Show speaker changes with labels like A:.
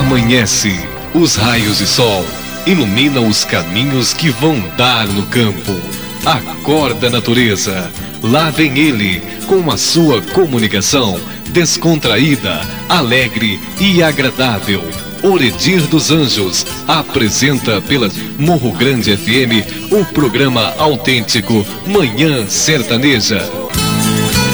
A: Amanhece, os raios de sol iluminam os caminhos que vão dar no campo. Acorda, natureza, lá vem ele com a sua comunicação descontraída, alegre e agradável. Oredir dos Anjos apresenta pela Morro Grande FM o programa autêntico Manhã Sertaneja.